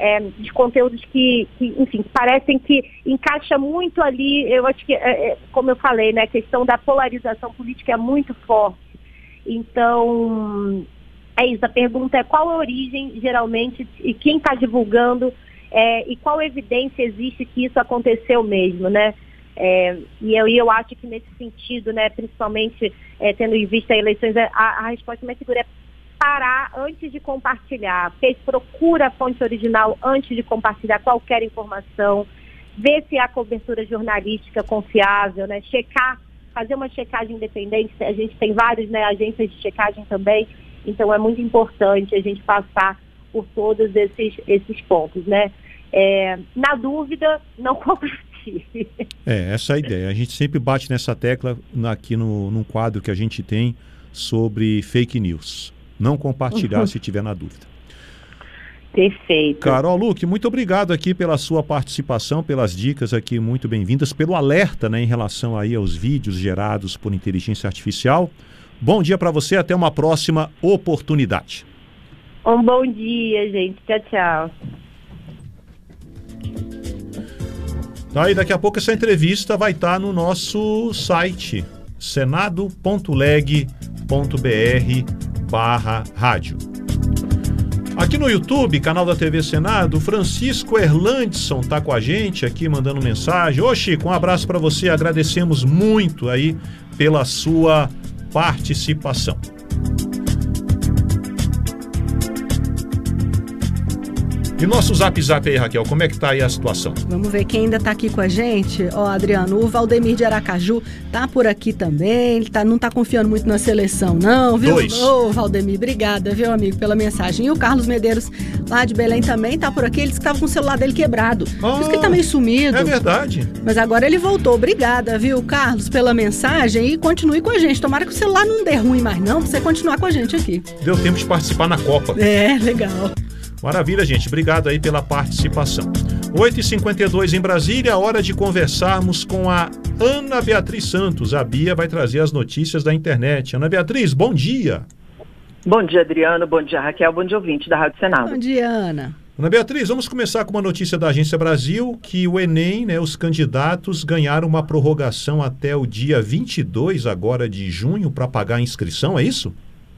de conteúdos que, enfim, parecem que encaixa muito ali. Eu acho que, como eu falei, né, a questão da polarização política é muito forte. Então, é isso. A pergunta é qual a origem, geralmente, e quem está divulgando, e qual evidência existe que isso aconteceu mesmo, né? E eu acho que nesse sentido, né, principalmente tendo em vista as eleições, a resposta mais segura é parar antes de compartilhar, porque procura a fonte original antes de compartilhar qualquer informação, ver se há cobertura jornalística confiável, né, fazer uma checagem independente. A gente tem várias, né, agências de checagem também, então é muito importante a gente passar por todos esses pontos, né. Na dúvida, não compartilhe. Essa é a ideia. A gente sempre bate nessa tecla aqui num quadro que a gente tem sobre fake news. Não compartilhar se tiver na dúvida. Perfeito. Carol Luque, muito obrigado aqui pela sua participação, pelas dicas aqui muito bem-vindas, pelo alerta, né, em relação aí aos vídeos gerados por inteligência artificial. Bom dia para você, até uma próxima oportunidade. Um bom dia, gente. Tchau, tchau. Aí daqui a pouco essa entrevista vai estar no nosso site, senado.leg.br/rádio. Aqui no YouTube, canal da TV Senado, Francisco Erlandson está com a gente aqui mandando mensagem. Ô Chico, um abraço para você, agradecemos muito aí pela sua participação. E nosso zap aí, Raquel, como é que tá aí a situação? Vamos ver quem ainda tá aqui com a gente. Adriano, o Valdemir de Aracaju tá por aqui também. Ele não tá confiando muito na seleção, não, viu? Valdemir, obrigada, viu, amigo, pela mensagem. E o Carlos Medeiros, lá de Belém, também tá por aqui. Ele disse que tava com o celular dele quebrado. Por isso que ele tá meio sumido. É verdade. Mas agora ele voltou. Obrigada, viu, Carlos, pela mensagem. E continue com a gente. Tomara que o celular não dê ruim mais não, pra você continuar com a gente aqui. Deu tempo de participar na Copa. Legal. Maravilha, gente. Obrigado aí pela participação. 8h52 em Brasília, hora de conversarmos com a Ana Beatriz Santos. A Bia vai trazer as notícias da internet. Ana Beatriz, bom dia. Bom dia, Adriano. Bom dia, Raquel. Bom dia, ouvinte da Rádio Senado. Bom dia, Ana. Ana Beatriz, vamos começar com uma notícia da Agência Brasil, que o Enem, né, os candidatos ganharam uma prorrogação até o dia 22 agora de junho para pagar a inscrição, é isso?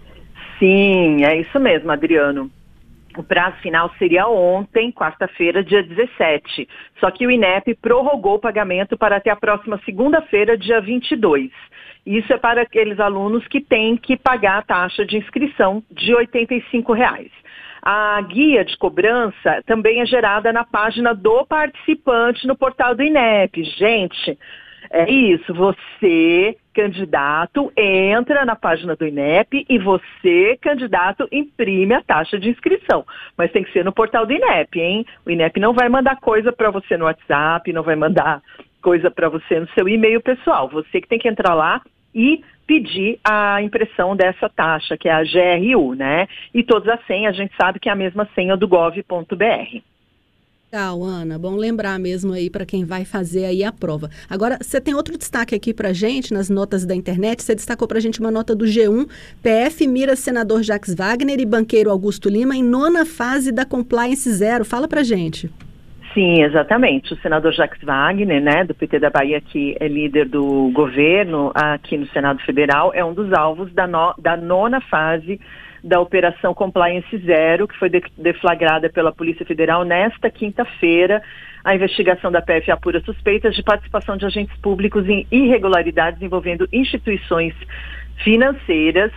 Sim, é isso mesmo, Adriano. O prazo final seria ontem, quarta-feira, dia 17. Só que o INEP prorrogou o pagamento para até a próxima segunda-feira, dia 22. Isso é para aqueles alunos que têm que pagar a taxa de inscrição de R$ 85. A guia de cobrança também é gerada na página do participante no portal do INEP. Gente, é isso, você, candidato, entra na página do INEP e você, candidato, imprime a taxa de inscrição. Mas tem que ser no portal do INEP, hein? O INEP não vai mandar coisa para você no WhatsApp, não vai mandar coisa para você no seu e-mail pessoal. Você que tem que entrar lá e pedir a impressão dessa taxa, que é a GRU, né? E todas as senhas, a gente sabe que é a mesma senha do gov.br. Legal, Ana. Bom lembrar mesmo aí para quem vai fazer aí a prova. Agora, você tem outro destaque aqui para gente nas notas da internet. Você destacou para a gente uma nota do G1. PF mira senador Jacques Wagner e banqueiro Augusto Lima em 9ª fase da Compliance Zero. Fala para gente. Sim, exatamente. O senador Jacques Wagner, né, do PT da Bahia, que é líder do governo aqui no Senado Federal, é um dos alvos da 9ª fase da Operação Compliance Zero, que foi deflagrada pela Polícia Federal nesta quinta-feira. A investigação da PF apura suspeitas de participação de agentes públicos em irregularidades envolvendo instituições financeiras.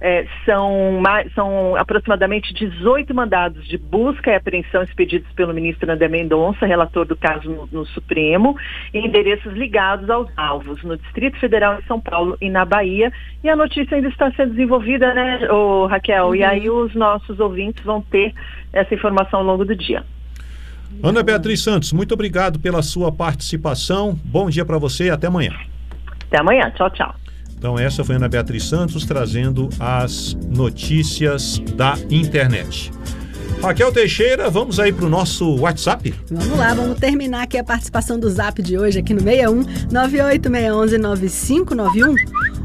São aproximadamente 18 mandados de busca e apreensão expedidos pelo ministro André Mendonça, relator do caso no Supremo, em endereços ligados aos alvos no Distrito Federal em São Paulo e na Bahia. E a notícia ainda está sendo desenvolvida, né, Raquel? E aí os nossos ouvintes vão ter essa informação ao longo do dia. Ana Beatriz Santos, muito obrigado pela sua participação. Bom dia para você e até amanhã. Até amanhã. Tchau, tchau. Então essa foi a Ana Beatriz Santos trazendo as notícias da internet. Raquel Teixeira, vamos aí para o nosso WhatsApp? Vamos lá, vamos terminar aqui a participação do Zap de hoje, aqui no 61 98611 9591.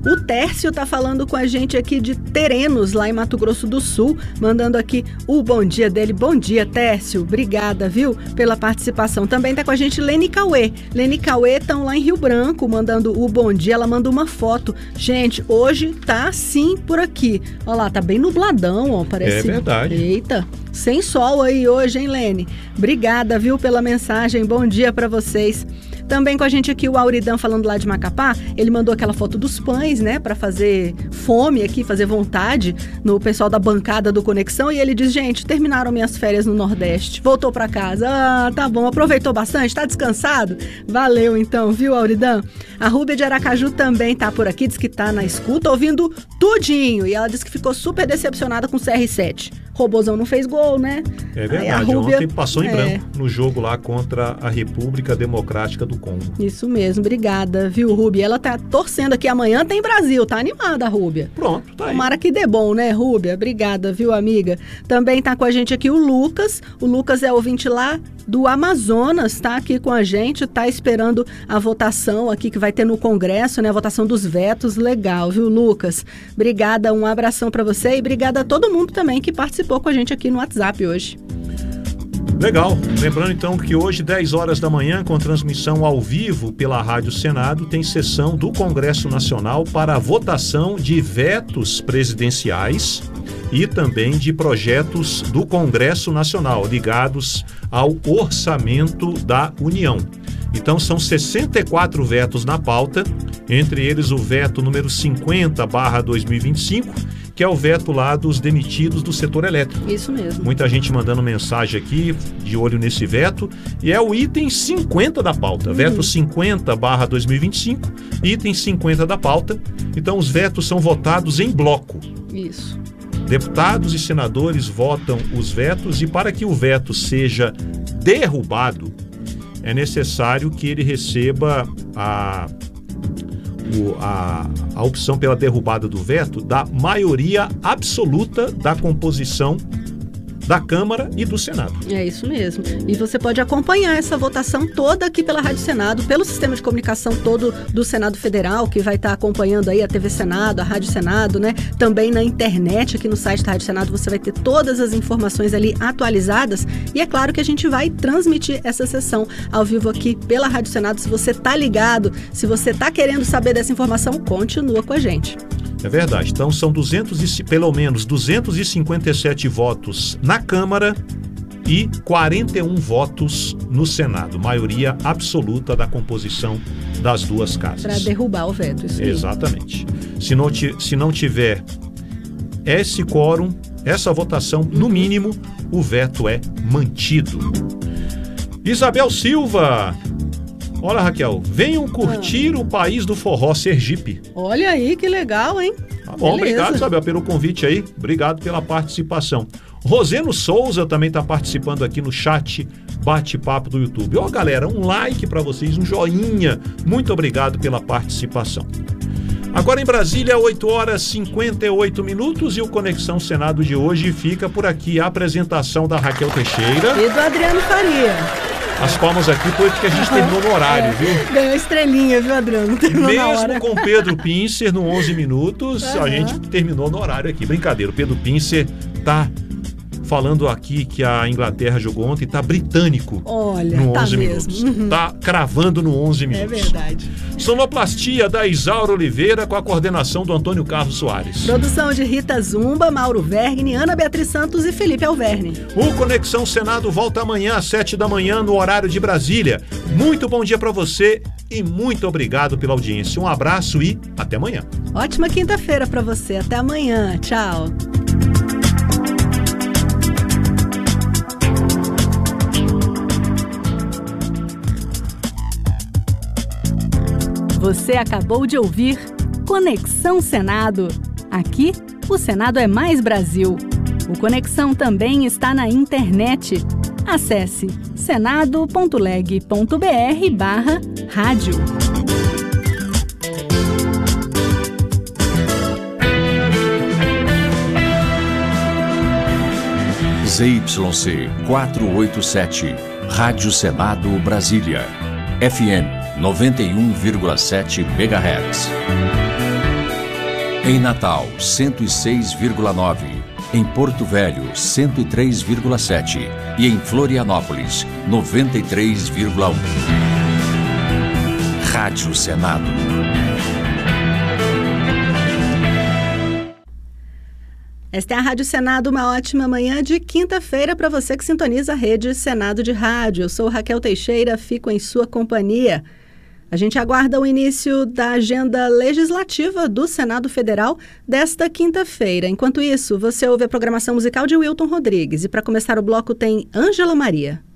O Tércio tá falando com a gente aqui de Terenos, lá em Mato Grosso do Sul, mandando aqui o bom dia dele. Bom dia, Tércio. Obrigada, viu, pela participação. Também tá com a gente Lene Cauê. Lene Cauê estão lá em Rio Branco, mandando o bom dia. Ela manda uma foto. Gente, hoje tá assim por aqui. Olha lá, tá bem nubladão, ó. Parece... É verdade. Eita, sem sol aí hoje, hein, Lene? Obrigada, viu, pela mensagem. Bom dia pra vocês. Também com a gente aqui o Auridão falando lá de Macapá, ele mandou aquela foto dos pães, né, para fazer fome aqui, fazer vontade no pessoal da bancada do Conexão, e ele diz, gente, terminaram minhas férias no Nordeste, voltou para casa, tá bom, aproveitou bastante, tá descansado? Valeu então, viu, Auridão? A Rúbia de Aracaju também tá por aqui, diz que tá na escuta, ouvindo tudinho, e ela disse que ficou super decepcionada com o CR7. Robozão não fez gol, né? É verdade, Rúbia, ontem passou em branco no jogo lá contra a República Democrática do Congo. Isso mesmo, obrigada, viu, Rúbia? Ela tá torcendo aqui, amanhã tem Brasil, tá animada, Rúbia. Pronto, tá aí. Tomara que dê bom, né, Rúbia? Obrigada, viu, amiga? Também tá com a gente aqui o Lucas é ouvinte lá do Amazonas, tá aqui com a gente, tá esperando a votação aqui que vai ter no Congresso, né, a votação dos vetos, legal, viu, Lucas? Obrigada, um abração pra você e obrigada a todo mundo também que participou com a gente aqui no WhatsApp hoje. Legal. Lembrando então que hoje, 10 horas da manhã, com transmissão ao vivo pela Rádio Senado, tem sessão do Congresso Nacional para a votação de vetos presidenciais e também de projetos do Congresso Nacional ligados ao orçamento da União. Então são 64 vetos na pauta, entre eles o veto número 50/2025, que é o veto lá dos demitidos do setor elétrico. Isso mesmo. Muita gente mandando mensagem aqui, de olho nesse veto, e é o item 50 da pauta, veto 50/2025, item 50 da pauta. Então os vetos são votados em bloco. Isso. Deputados e senadores votam os vetos e para que o veto seja derrubado, é necessário que ele receba a opção pela derrubada do veto da maioria absoluta da composição da Câmara e do Senado. É isso mesmo. E você pode acompanhar essa votação toda aqui pela Rádio Senado, pelo sistema de comunicação todo do Senado Federal, que vai estar acompanhando aí a TV Senado, a Rádio Senado, né? Também na internet, aqui no site da Rádio Senado, você vai ter todas as informações ali atualizadas. E é claro que a gente vai transmitir essa sessão ao vivo aqui pela Rádio Senado. Se você tá ligado, se você tá querendo saber dessa informação, continua com a gente. É verdade. Então são pelo menos 257 votos na Câmara e 41 votos no Senado. Maioria absoluta da composição das duas casas. Para derrubar o veto, isso aí. Exatamente. Se não tiver esse quórum, essa votação, no mínimo, o veto é mantido. Isabel Silva... Olha, Raquel, venham curtir o país do forró, Sergipe. Olha aí, que legal, hein? Tá bom, obrigado, Isabel, pelo convite aí. Obrigado pela participação. Roseno Souza também está participando aqui no chat bate-papo do YouTube. Ó, galera, um like para vocês, um joinha. Muito obrigado pela participação. Agora em Brasília, 8 horas 58 minutos e o Conexão Senado de hoje fica por aqui. A apresentação da Raquel Teixeira e do Adriano Faria. As palmas aqui foi porque a gente terminou no horário, viu? Ganhou estrelinha, viu, Adriano? Terminou na hora. Mesmo com Pedro Pincer no 11 minutos, a gente terminou no horário aqui. Brincadeira, o Pedro Pincer tá falando aqui que a Inglaterra jogou ontem, tá britânico. Olha, no tá 11 mesmo. minutos. Tá cravando no 11 minutos. É verdade. Sonoplastia da Isaura Oliveira com a coordenação do Antônio Carlos Soares. Produção de Rita Zumba, Mauro Vergne, Ana Beatriz Santos e Felipe Alverne. O Conexão Senado volta amanhã às 7 da manhã no horário de Brasília. Muito bom dia para você e muito obrigado pela audiência. Um abraço e até amanhã. Ótima quinta-feira para você. Até amanhã. Tchau. Você acabou de ouvir Conexão Senado. Aqui, o Senado é mais Brasil. O Conexão também está na internet. Acesse senado.leg.br/rádio. ZYC 487, Rádio Senado Brasília. FM 91,7 MHz. Em Natal, 106,9. Em Porto Velho, 103,7. E em Florianópolis, 93,1. Rádio Senado. Esta é a Rádio Senado, uma ótima manhã de quinta-feira para você que sintoniza a Rede Senado de Rádio. Eu sou Raquel Teixeira, fico em sua companhia. A gente aguarda o início da agenda legislativa do Senado Federal desta quinta-feira. Enquanto isso, você ouve a programação musical de Wilton Rodrigues. E para começar o bloco tem Ângela Maria.